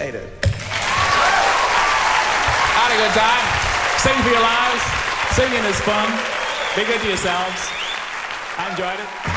later. Had a good time. Sing for your lives. Singing is fun. Be good to yourselves. I enjoyed it.